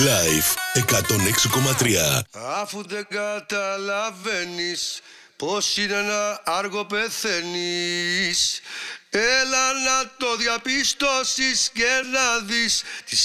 Live 106,3. Αφού δεν καταλαβαίνεις πως είναι να άργο πεθαίνεις, έλα να το διαπιστώσεις και να δεις